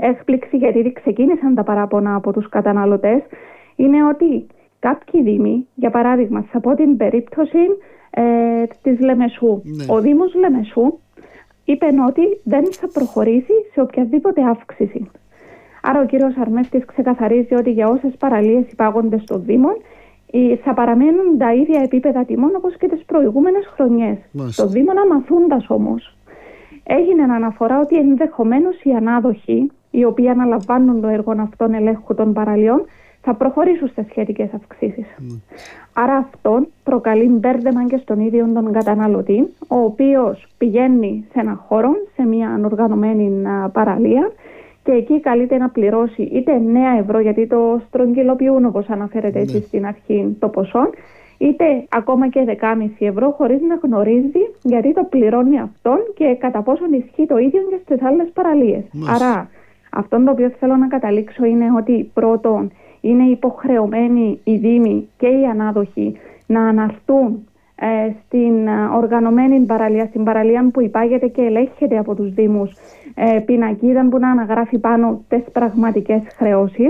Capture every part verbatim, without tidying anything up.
έκπληξη, γιατί ήδη ξεκίνησαν τα παράπονα από τους καταναλωτές, είναι ότι κάποιοι δήμοι, για παράδειγμα, θα πω την περίπτωση ε, της Λεμεσού. Ναι. Ο Δήμος Λεμεσού είπε ότι δεν θα προχωρήσει σε οποιαδήποτε αύξηση. Άρα ο κύριος Αρμέστης ξεκαθαρίζει ότι για όσες παραλίες υπάγονται στο Δήμο θα παραμένουν τα ίδια επίπεδα τιμών όπως και τις προηγούμενες χρονιές. Μάλιστα. Το Δήμο, αναμαθούντας όμως, έγινε αναφορά ότι ενδεχομένως οι ανάδοχοι, οι οποίοι αναλαμβάνουν το έργο αυτών ελέγχου των παραλίων, θα προχωρήσουν στις σχετικές αυξήσεις. Mm. Άρα αυτό προκαλεί μπέρδεμα και στον ίδιο τον καταναλωτή, ο οποίος πηγαίνει σε ένα χώρο, σε μια ανοργανωμένη παραλία, και εκεί καλείται να πληρώσει είτε εννέα ευρώ, γιατί το στρογγυλοποιούν, όπως αναφέρετε mm. εσείς στην αρχή, το ποσό, είτε ακόμα και δεκάμισι ευρώ, χωρίς να γνωρίζει γιατί το πληρώνει αυτόν και κατά πόσον ισχύει το ίδιο και στις άλλες παραλίες. Mm. Άρα αυτό το οποίο θέλω να καταλήξω είναι ότι πρώτον, είναι υποχρεωμένοι οι δήμοι και οι ανάδοχοι να αναρθούν ε, στην οργανωμένη παραλία, στην παραλία που υπάγεται και ελέγχεται από τους δήμους, ε, πινακίδα που να αναγράφει πάνω τις πραγματικές χρεώσεις.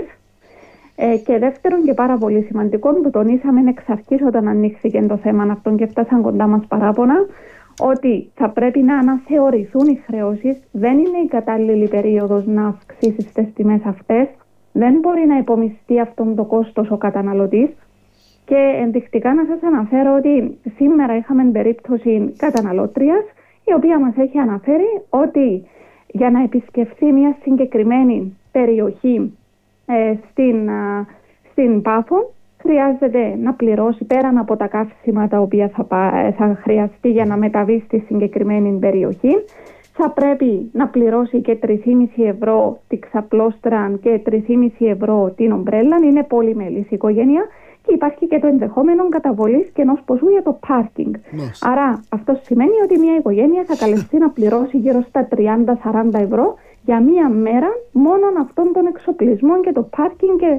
Ε, και δεύτερον, και πάρα πολύ σημαντικό, που τονίσαμε εξ αρχής όταν ανοίχθηκε το θέμα αυτό και φτάσαν κοντά μας παράπονα, ότι θα πρέπει να αναθεωρηθούν οι χρεώσεις. Δεν είναι η κατάλληλη περίοδος να αυξήσει τις τιμές αυτές. Δεν μπορεί να υπομειστεί αυτόν το κόστος ο καταναλωτής. Και ενδεικτικά να σας αναφέρω ότι σήμερα είχαμε περίπτωση καταναλώτριας, η οποία μας έχει αναφέρει ότι για να επισκεφθεί μια συγκεκριμένη περιοχή ε, στην, α, στην Πάφο, χρειάζεται να πληρώσει πέραν από τα καύσιμα τα οποία θα, θα χρειαστεί για να μεταβεί στη συγκεκριμένη περιοχή. Θα πρέπει να πληρώσει και τρία και μισό ευρώ την ξαπλώστρα και τρία και μισό ευρώ την ομπρέλα. Είναι πολυμελής οικογένεια και υπάρχει και το ενδεχόμενο καταβολής και ενός ποσού για το πάρκινγκ. Yes. Άρα αυτό σημαίνει ότι μια οικογένεια θα καλεστεί να πληρώσει γύρω στα τριάντα με σαράντα ευρώ για μία μέρα μόνο αυτόν τον εξοπλισμό και το πάρκινγκ και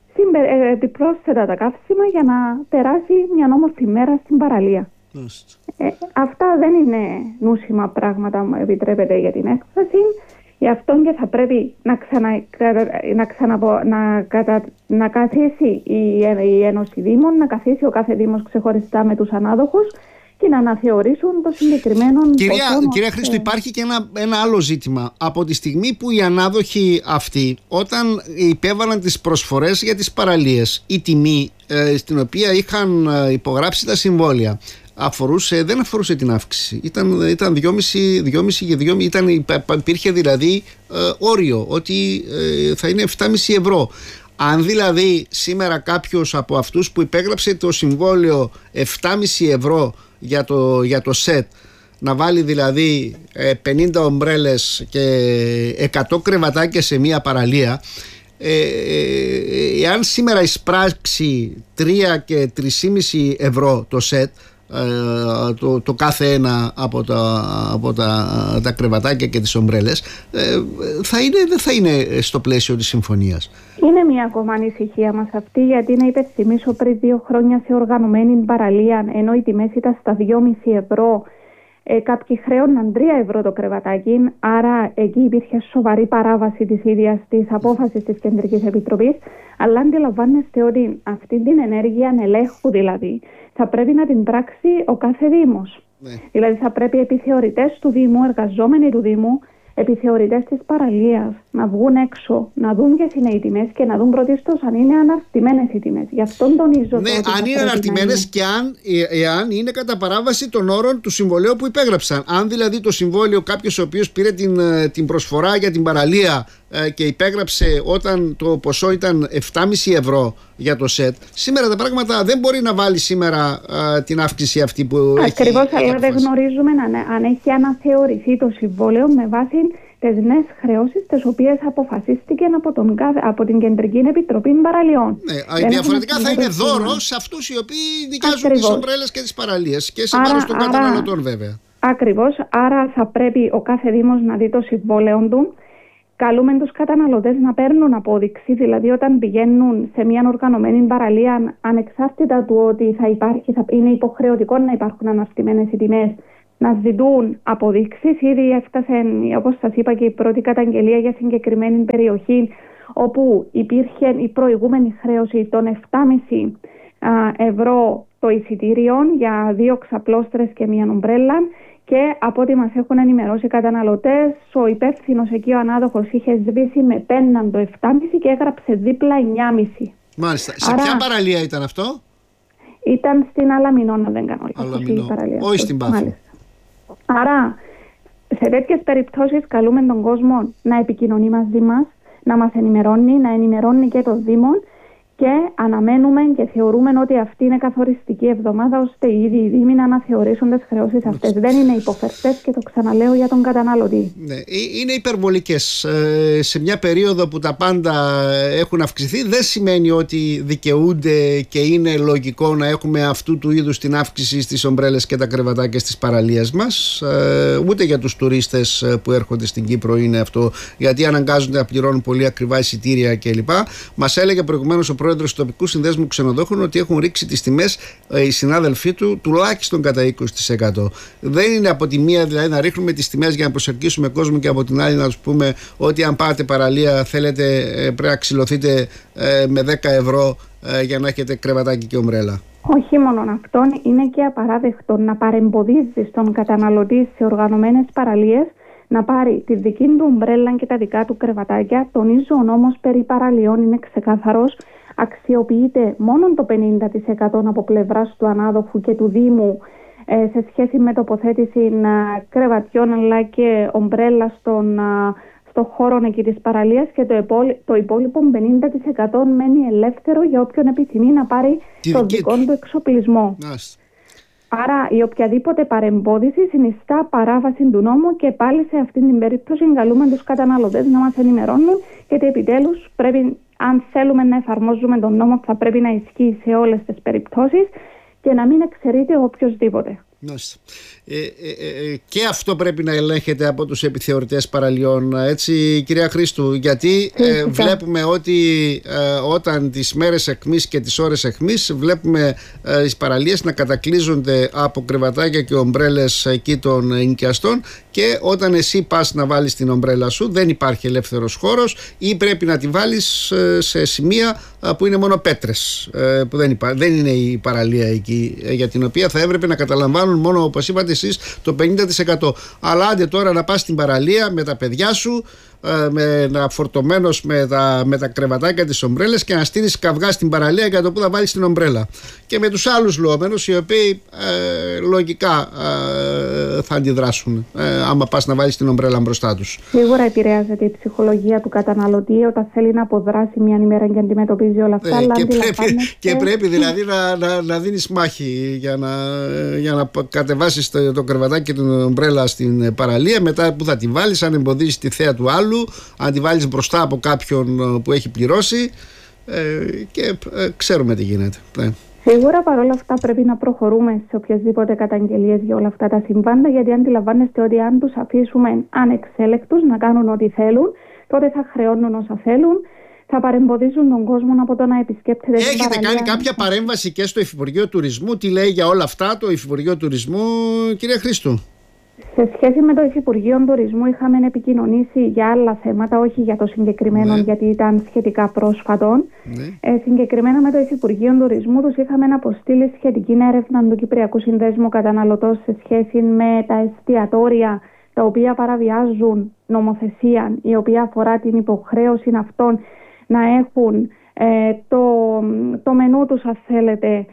επιπρόσθετα τα καύσιμα για να περάσει μια όμορφη μέρα στην παραλία. Yes. Ε, αυτά δεν είναι νούσιμα πράγματα, μου επιτρέπετε για την έκφραση. Γι' αυτό και θα πρέπει να, ξανα, να, ξαναπο, να, κατα, να καθίσει η, η Ένωση Δήμων, να καθίσει ο κάθε Δήμος ξεχωριστά με τους ανάδοχους και να αναθεωρήσουν το συγκεκριμένο. Κυρία, κυρία Χρήστο, υπάρχει και ένα, ένα άλλο ζήτημα. Από τη στιγμή που οι ανάδοχοι αυτοί, όταν υπέβαλαν τις προσφορές για τις παραλίες, η τιμή ε, στην οποία είχαν υπογράψει τα συμβόλαια αφορούσε, δεν αφορούσε την αύξηση. Ήταν, ήταν δυόμισι και δυόμισι, ήταν, υπήρχε δηλαδή ε, όριο ότι ε, θα είναι επτά και μισό ευρώ. Αν δηλαδή σήμερα κάποιος από αυτούς που υπέγραψε το συμβόλαιο επτά και μισό ευρώ για το, για το σετ, να βάλει δηλαδή ε, πενήντα ομπρέλες και εκατό κρεβατάκια σε μία παραλία, ε, ε, εάν σήμερα εισπράξει τρία και τρία και μισό ευρώ το σετ, Το, το κάθε ένα από τα, από τα, τα κρεβατάκια και τις ομπρέλες, θα είναι, δεν θα είναι στο πλαίσιο της συμφωνίας. Είναι μια ακόμα ανησυχία μας αυτή, γιατί να υπενθυμίσω πριν δύο χρόνια σε οργανωμένη παραλία, ενώ οι τιμές ήταν στα δυόμισι ευρώ, ε, κάποιοι χρέωναν τρία ευρώ το κρεβατάκι, άρα εκεί υπήρχε σοβαρή παράβαση της ίδιας της απόφασης της Κεντρικής Επιτροπής. Αλλά αντιλαμβάνεστε ότι αυτή την ενέργεια ελέγχου δηλαδή θα πρέπει να την πράξει ο κάθε Δήμος. Ναι. Δηλαδή θα πρέπει επιθεωρητές του Δήμου, εργαζόμενοι του Δήμου, επιθεωρητές της παραλίας να βγουν έξω, να δουν ποιες είναι οι τιμές και να δουν πρωτίστως αν είναι αναρτημένες οι τιμές. Γι' αυτόν τονίζω. Ναι, αν είναι αναρτημένες και αν, ε, εάν είναι κατά παράβαση των όρων του συμβολέου που υπέγραψαν. Αν δηλαδή το συμβόλαιο, κάποιος ο οποίος πήρε την, την προσφορά για την παραλία ε, και υπέγραψε όταν το ποσό ήταν επτά και μισό ευρώ για το σετ, σήμερα τα πράγματα δεν μπορεί να βάλει σήμερα ε, την αύξηση αυτή που Ακριβώς, έχει. Ακριβώς, αλλά δεν γνωρίζουμε αν, αν έχει αναθεωρηθεί το συμβόλαιο με βάση τις νέες χρεώσεις τις οποίες αποφασίστηκαν από, τον, από την Κεντρική Επιτροπή Παραλιών. Ναι, διαφορετικά θα είναι δώρο σε αυτούς οι οποίοι νοικιάζουν τις ομπρέλες και τις παραλίες και σε βάρος των καταναλωτών βέβαια. Ακριβώς, άρα θα πρέπει ο κάθε Δήμος να δει το συμβόλαιο του. Καλούμε τους καταναλωτές να παίρνουν απόδειξη, δηλαδή όταν πηγαίνουν σε μια οργανωμένη παραλία, ανεξάρτητα του ότι θα υπάρχει, θα είναι υποχρεωτικό να υπάρχουν αναρτημένες οι τιμές, να ζητούν αποδείξεις. Ήδη έφτασε, όπως σας είπα, και η πρώτη καταγγελία για συγκεκριμένη περιοχή, όπου υπήρχε η προηγούμενη χρέωση των επτά κόμμα πέντε ευρώ το εισιτήριο για δύο ξαπλώστρες και μία ομπρέλα. Και από ό,τι μας έχουν ενημερώσει οι καταναλωτές, ο υπεύθυνος εκεί, ο ανάδοχος, είχε σβήσει με πέναν το επτά κόμμα πέντε και έγραψε δίπλα εννιά κόμμα πέντε. Μάλιστα. Σε Άρα, ποια παραλία ήταν αυτό? Ήταν στην Αλαμινό, αν δεν κάνω λάθος. Όχι στην Πάφο. Άρα, σε τέτοιες περιπτώσεις καλούμε τον κόσμο να επικοινωνεί μαζί μας, να μας ενημερώνει, να ενημερώνει και το Δήμο, και αναμένουμε και θεωρούμε ότι αυτή είναι καθοριστική εβδομάδα, ώστε οι ίδιοι οι Δήμοι να αναθεωρήσουν τις χρεώσεις αυτές. Δεν είναι υποφερτές, και το ξαναλέω για τον καταναλωτή. Ναι, είναι υπερβολικές. Σε μια περίοδο που τα πάντα έχουν αυξηθεί, δεν σημαίνει ότι δικαιούνται και είναι λογικό να έχουμε αυτού του είδους την αύξηση στις ομπρέλες και τα κρεβατάκια στις παραλίες μας. Ούτε για τους τουρίστες που έρχονται στην Κύπρο είναι αυτό, γιατί αναγκάζονται να πληρώνουν πολύ ακριβά εισιτήρια κλπ. Μας έλεγε προηγουμένως ο πρόεδρος του τοπικού συνδέσμου ξενοδόχων ότι έχουν ρίξει τις τιμές οι συνάδελφοί του τουλάχιστον κατά είκοσι τοις εκατό. Δεν είναι από τη μία δηλαδή να ρίχνουμε τις τιμές για να προσελκύσουμε κόσμο, και από την άλλη να τους πούμε ότι αν πάτε παραλία θέλετε, πρέπει να ξυλωθείτε με δέκα ευρώ για να έχετε κρεβατάκι και ομπρέλα. Όχι μόνο αυτόν, είναι και απαράδεκτο να παρεμποδίζει τον καταναλωτή σε οργανωμένες παραλίες να πάρει τη δική του ομπρέλα και τα δικά του κρεβατάκια. Τονίζω, ο νόμος περί παραλιών είναι ξεκάθαρος. Αξιοποιείται μόνο το πενήντα τοις εκατό από πλευράς του ανάδοχου και του Δήμου ε, σε σχέση με τοποθέτηση ε, κρεβατιών αλλά και ομπρέλα στον, ε, στο χώρο εκεί της παραλίας, και το, επόλοι, το υπόλοιπο πενήντα τοις εκατό μένει ελεύθερο για όποιον επιθυμεί να πάρει τον δικό του εξοπλισμό. Nice. Άρα η οποιαδήποτε παρεμπόδιση συνιστά παράβαση του νόμου, και πάλι σε αυτήν την περίπτωση καλούμε τους καταναλωτές να μας ενημερώνουν, γιατί επιτέλους πρέπει, αν θέλουμε να εφαρμόζουμε τον νόμο, θα πρέπει να ισχύει σε όλες τις περιπτώσεις και να μην εξαιρείται οποιοσδήποτε. Ε, ε, ε, και αυτό πρέπει να ελέγχεται από τους επιθεωρητές παραλιών, έτσι κυρία Χρήστου, γιατί ε, βλέπουμε ότι ε, όταν τις μέρες αιχμής και τις ώρες αιχμής βλέπουμε ε, τις παραλίες να κατακλείζονται από κρεβατάκια και ομπρέλες εκεί των ενοικιαστών, και όταν εσύ πας να βάλεις την ομπρέλα σου δεν υπάρχει ελεύθερος χώρος, ή πρέπει να τη βάλεις ε, σε σημεία ε, που είναι μόνο πέτρες, ε, που δεν, υπά... δεν είναι η παραλία εκεί, ε, για την οποία θα έπρεπε να καταλαμβάνουν μόνο, όπως είπατε εσείς, το πενήντα τοις εκατό. Αλλά άντε τώρα να πας στην παραλία με τα παιδιά σου, με, να φορτωμένος με τα, με τα κρεβατάκια της ομπρέλες, και να στείλεις καυγά στην παραλία για το που θα βάλεις την ομπρέλα. Και με τους άλλους λουόμενους, οι οποίοι ε, λογικά ε, θα αντιδράσουν ε, άμα πας να βάλεις την ομπρέλα μπροστά τους. Σίγουρα επηρεάζεται η ψυχολογία του καταναλωτή όταν θέλει να αποδράσει μια ημέρα και αντιμετωπίζει όλα αυτά. Ε, και, πρέπει, και πρέπει δηλαδή να, να, να δίνεις μάχη για να, για να κατεβάσεις το, το κρεβατάκι και την ομπρέλα στην παραλία. Μετά που θα τη βάλεις, αν εμποδίσεις τη θέα του άλλου, αν τη βάλεις μπροστά από κάποιον που έχει πληρώσει, ε, και ε, ξέρουμε τι γίνεται. Ναι. Σίγουρα παρόλα αυτά πρέπει να προχωρούμε σε οποιασδήποτε καταγγελίες για όλα αυτά τα συμβάντα, γιατί αντιλαμβάνεστε ότι αν τους αφήσουμε ανεξέλεκτους να κάνουν ό,τι θέλουν, τότε θα χρεώνουν όσα θέλουν, θα παρεμποδίζουν τον κόσμο από το να επισκέπτεται. Έχετε κάνει κάποια παρέμβαση και στο Υφυπουργείο Τουρισμού? Τι λέει για όλα αυτά το Υφυπουργείο Τουρισμού, κυρία Χρήστου? Σε σχέση με το Υφυπουργείο Τουρισμού είχαμε επικοινωνήσει για άλλα θέματα, όχι για το συγκεκριμένο, ναι, γιατί ήταν σχετικά πρόσφατο. Ναι. Ε, συγκεκριμένα με το Υφυπουργείο Τουρισμού τους είχαμε αποστείλει σχετική έρευνα του Κυπριακού Συνδέσμου Καταναλωτών σε σχέση με τα εστιατόρια τα οποία παραβιάζουν νομοθεσία, η οποία αφορά την υποχρέωση αυτών να έχουν ε, το, το μενού τους, αν θέλετε,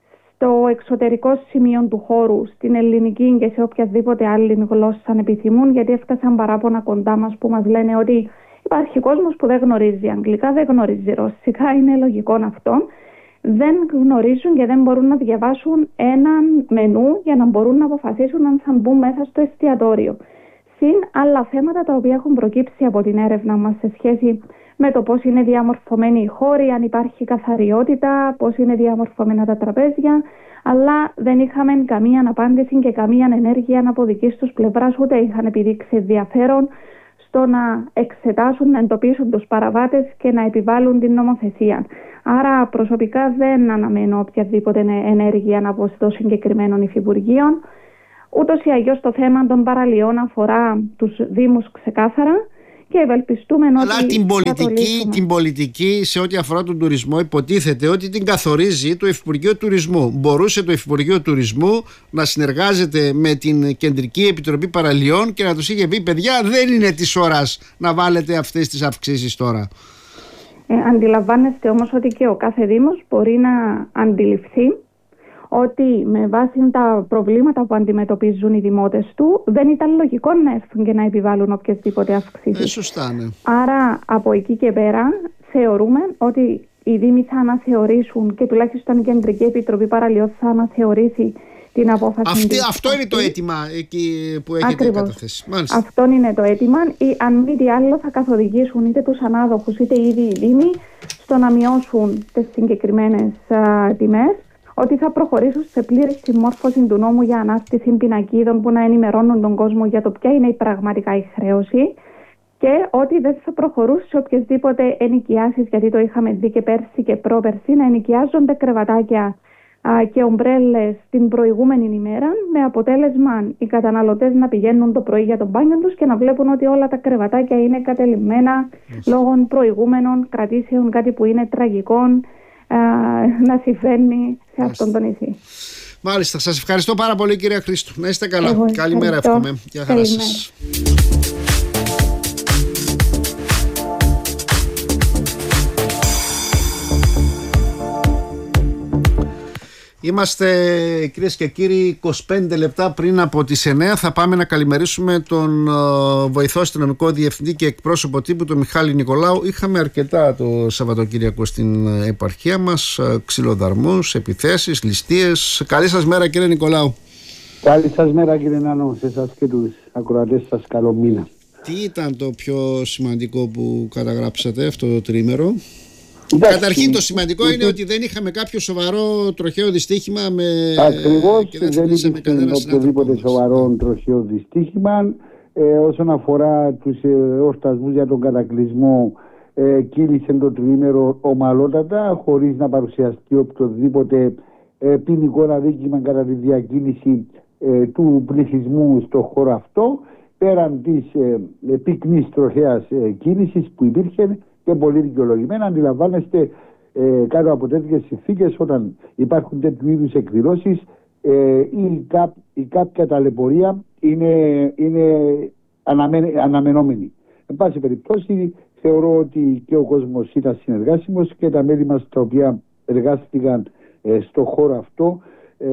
στο εξωτερικό σημείο του χώρου, στην ελληνική και σε οποιαδήποτε άλλη γλώσσα αν επιθυμούν, γιατί έφτασαν παράπονα κοντά μας που μας λένε ότι υπάρχει κόσμος που δεν γνωρίζει αγγλικά, δεν γνωρίζει ρωσικά, είναι λογικό αυτό. Δεν γνωρίζουν και δεν μπορούν να διαβάσουν έναν μενού για να μπορούν να αποφασίσουν αν θα μπουν μέσα στο εστιατόριο. Συν άλλα θέματα τα οποία έχουν προκύψει από την έρευνα μας σε σχέση με το πώς είναι διαμορφωμένοι οι χώροι, αν υπάρχει καθαριότητα, πώς είναι διαμορφωμένα τα τραπέζια, αλλά δεν είχαμε καμία απάντηση και καμία ενέργεια από δικής τους πλευράς, ούτε είχαν επιδείξει ενδιαφέρον στο να εξετάσουν, να εντοπίσουν τους παραβάτες και να επιβάλλουν την νομοθεσία. Άρα προσωπικά δεν αναμένω οποιαδήποτε ενέργεια από το συγκεκριμένο Υφυπουργείο, Ούτως ή αλλιώς το θέμα των παραλιών αφορά τους Δήμους ξεκάθαρα και ευελπιστούμε ότι. Αλλά την πολιτική, την πολιτική σε ό,τι αφορά τον τουρισμό υποτίθεται ότι την καθορίζει το Υφυπουργείο Τουρισμού. Μπορούσε το Υφυπουργείο Τουρισμού να συνεργάζεται με την Κεντρική Επιτροπή Παραλιών και να τους είχε πει: παιδιά, δεν είναι της ώρας να βάλετε αυτές τις αυξήσεις τώρα. Ε, αντιλαμβάνεστε όμως ότι και ο κάθε Δήμος μπορεί να αντιληφθεί ότι με βάση τα προβλήματα που αντιμετωπίζουν οι δημότες του δεν ήταν λογικό να έρθουν και να επιβάλλουν οποιασδήποτε αυξήσεις. Ε, σωστά, ναι. Άρα από εκεί και πέρα θεωρούμε ότι οι Δήμοι θα αναθεωρήσουν και τουλάχιστον η Κεντρική Επιτροπή Παραλιών θα αναθεωρήσει την απόφαση. Αυτή, αυτό είναι το αίτημα εκεί που έχετε Ακριβώς. καταθέσει. Μάλιστα. Αυτό είναι το αίτημα. Ή, αν μη τι άλλο, θα καθοδηγήσουν είτε τους ανάδοχους είτε ήδη οι Δήμοι στο να μειώσουν τις συγκεκριμένες τιμές. Ότι θα προχωρήσουν σε πλήρη συμμόρφωση του νόμου για ανάστηση πινακίδων που να ενημερώνουν τον κόσμο για το ποια είναι η πραγματικά η χρέωση και ότι δεν θα προχωρούσε σε οποιασδήποτε ενοικιάσεις, γιατί το είχαμε δει και πέρσι και πρόπερσι, να ενοικιάζονται κρεβατάκια α, και ομπρέλες την προηγούμενη ημέρα, με αποτέλεσμα οι καταναλωτές να πηγαίνουν το πρωί για τον μπάνιο τους και να βλέπουν ότι όλα τα κρεβατάκια είναι κατελημμένα yes. λόγω προηγούμενων κρατήσεων, κάτι που είναι τραγικό να συμβαίνει σε yes. αυτόν τον νησί. Μάλιστα, σας ευχαριστώ πάρα πολύ, κυρία Χρήστου. Να είστε καλά. Εγώ καλημέρα εύχομαι. Γεια χαρά σας. Είμαστε, κυρίες και κύριοι, είκοσι πέντε λεπτά πριν από τις εννέα. Θα πάμε να καλημερίσουμε τον uh, βοηθό αστυνομικό διευθυντή και εκπρόσωπο τύπου, τον Μιχάλη Νικολάου. Είχαμε αρκετά το Σαββατοκύριακο στην επαρχία μας, ξυλοδαρμούς, επιθέσεις, ληστείες. Καλή σας μέρα, κύριε Νικολάου. Καλή σας μέρα, κύριε Νάνο, σε εσάς και τους ακροατές σας, καλό μήνα. Τι ήταν το πιο σημαντικό που καταγράψατε αυτό το τρίμερο? Εντάξει, καταρχήν το σημαντικό είναι ότι δεν είχαμε κάποιο σοβαρό τροχαίο δυστύχημα με... Ακριβώς, και δεν, δεν είχαμε οποιοδήποτε σοβαρό τροχαίο δυστύχημα. Ε, όσον αφορά τους ε, εορτασμούς για τον κατακλυσμό, ε, κύλησε το τρίμερο ομαλότατα, χωρίς να παρουσιαστεί οποιοδήποτε ε, ποινικό αδίκημα κατά τη διακίνηση ε, του πληθυσμού στο χώρο αυτό, πέραν της ε, πυκνής τροχαίας ε, κίνησης που υπήρχε και πολύ δικαιολογημένα. Αντιλαμβάνεστε, ε, κάτω από τέτοιες συνθήκες, όταν υπάρχουν τέτοιου είδους εκδηλώσεις, ε, η, κά, η κάποια ταλαιπωρία είναι, είναι αναμεν, αναμενόμενη. Εν πάση περιπτώσει, θεωρώ ότι και ο κόσμος ήταν συνεργάσιμος και τα μέλη μας τα οποία εργάστηκαν ε, στο χώρο αυτό ε,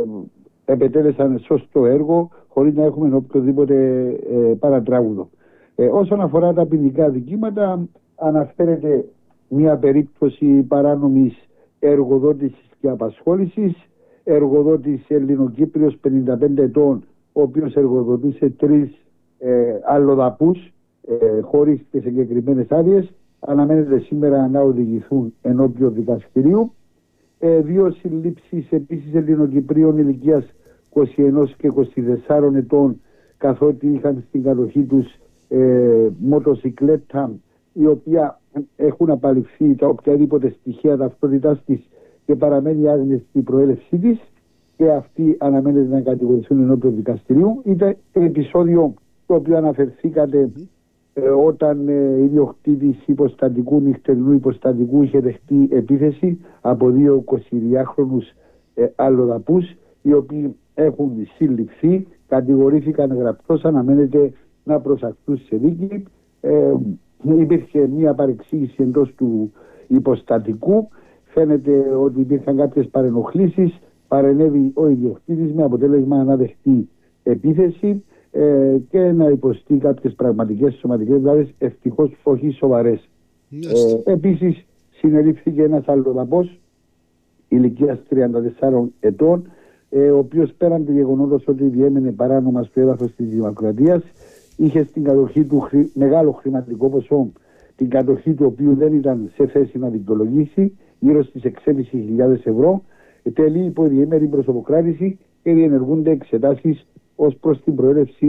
επετέλεσαν σωστό έργο, χωρίς να έχουμε οποιοδήποτε ε, παρατράγουδο. Ε, όσον αφορά τα ποινικά δικήματα, αναφέρεται μια περίπτωση παράνομης εργοδότησης και απασχόλησης. Εργοδότης Ελληνοκύπριος πενήντα πέντε ετών, ο οποίος εργοδοτούσε τρεις ε, αλλοδαπούς ε, χωρίς και συγκεκριμένες άδειες, αναμένεται σήμερα να οδηγηθούν ενώπιον δικαστηρίου. Ε, δύο συλλήψεις επίσης Ελληνοκυπρίων ηλικίας είκοσι ένα και είκοσι τέσσερα ετών, καθότι είχαν στην κατοχή τους ε, μοτοσικλέτα, η οποία έχουν απαλληφθεί τα οποιαδήποτε στοιχεία ταυτότητάς της και παραμένει άγνωστη η προέλευσή της, και αυτοί αναμένεται να κατηγορηθούν ενώπιον δικαστηρίου. Ήταν το επεισόδιο το οποίο αναφερθήκατε ε, όταν ε, ιδιοκτήτης υποστατικού, νυχτερινού υποστατικού, είχε δεχτεί επίθεση από δύο εικοσιδυάχρονους ε, αλλοδαπούς, οι οποίοι έχουν συλληφθεί, κατηγορήθηκαν γραπτώς, αναμένεται να προσαχθούν σε δίκη. Ε, Υπήρχε μια παρεξήγηση εντός του υποστατικού. Φαίνεται ότι υπήρχαν κάποιες παρενοχλήσεις. Παρενέβη ο ιδιοκτήτης με αποτέλεσμα να δεχτεί επίθεση ε, και να υποστεί κάποιες πραγματικές σωματικές βλάβες, ευτυχώς όχι σοβαρές. Ε, επίσης, συνελήφθηκε ένας αλλοδαπός ηλικίας τριάντα τεσσάρων ετών, ε, ο οποίος πέραν του γεγονότος ότι διέμενε παράνομα στο έδαφος της Δημοκρατίας, είχε στην κατοχή του χρη... μεγάλο χρηματικό ποσό, την κατοχή του οποίου δεν ήταν σε θέση να δικαιολογήσει, γύρω στις έξι χιλιάδες πεντακόσιες ευρώ, τελεί υπό διήμερη προσωποκράτηση και διενεργούνται εξετάσεις ως προς την προέλευση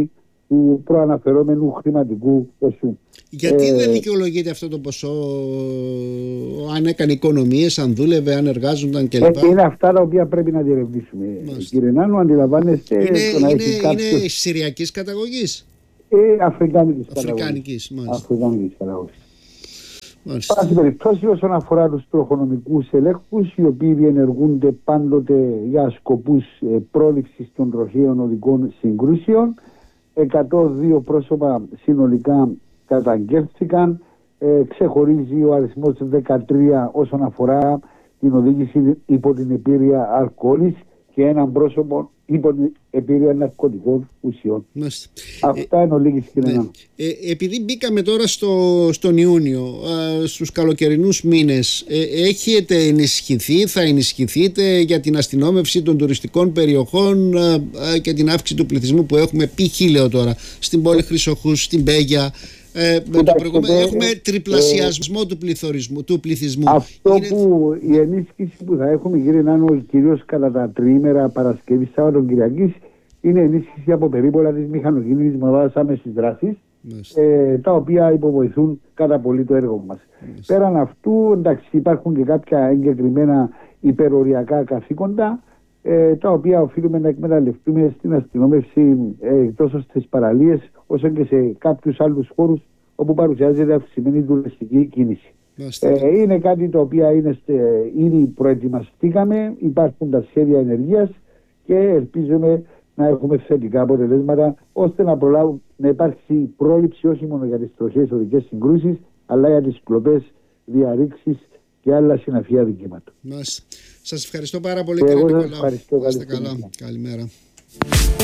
του προαναφερόμενου χρηματικού ποσού. Γιατί ε, δεν δικαιολογείται αυτό το ποσό, αν έκανε οικονομίες, αν δούλευε, αν εργάζονταν κλπ. Ε, είναι αυτά τα οποία πρέπει να διερευνήσουμε. Κύριε Νάνου, αντιλαμβάνεστε. Είναι, το να είναι, κάποιος... είναι συριακής καταγωγής. Ε, Αφρικάνικης Αφρικάνικης, καταγωγής. Αφρικάνικης καταγωγής. Πάση περιπτώσει, όσον αφορά τους τροχονομικούς ελέγχους, οι οποίοι διενεργούνται πάντοτε για σκοπούς πρόληψης των τροχαίων οδικών συγκρούσεων, εκατό δύο πρόσωπα συνολικά καταγγέλθηκαν. Ε, ξεχωρίζει ο αριθμός δεκατρία όσον αφορά την οδήγηση υπό την επίρρεια αλκοόλης και έναν πρόσωπο υπό την επίρρεια ναρκωτικών ουσιών. Μάλιστα. Αυτά ε, είναι ο λίγης κύριε Νάνου. Ε, ε, επειδή μπήκαμε τώρα στο, στον Ιούνιο, ε, στους καλοκαιρινούς μήνες, ε, έχετε ενισχυθεί, θα ενισχυθείτε για την αστυνόμευση των τουριστικών περιοχών ε, ε, και την αύξηση του πληθυσμού που έχουμε, π.χ. λέω τώρα, στην πόλη Χρυσοχούς, στην Πέγια. Ε, με το προηγούμενο, ε, έχουμε τριπλασιασμό ε, του, πληθωρισμού, του πληθυσμού. Αυτό είναι... που η ενίσχυση που θα έχουμε, κύριε Νάνο, κυρίως κατά τα τριήμερα Παρασκευή, Σάββατο, Κυριακής, είναι ενίσχυση από περίπολα της μηχανοκίνητης μονάδας άμεσης δράσης, ε, τα οποία υποβοηθούν κατά πολύ το έργο μας. Μάλιστα. Πέραν αυτού, εντάξει, υπάρχουν και κάποια εγκεκριμένα υπεροριακά καθήκοντα, ε, τα οποία οφείλουμε να εκμεταλλευτούμε στην αστυνόμευση ε, τόσο στις παραλίες όσο και σε κάποιους άλλους χώρους όπου παρουσιάζεται αυξημένη τουριστική κίνηση. Ε, είναι κάτι το οποίο είναι στε, ήδη προετοιμαστήκαμε, υπάρχουν τα σχέδια ενεργείας και ελπίζουμε να έχουμε θετικά αποτελέσματα ώστε να προλάβουμε να υπάρξει πρόληψη όχι μόνο για τις τροχαίες οδικές συγκρούσεις αλλά για τις κλοπές, διαρρήξεις και άλλα συναφή δικαιώματα. Σας ευχαριστώ πάρα πολύ, κύριε Νικολάου. Ευχαριστώ. Καλημέρα.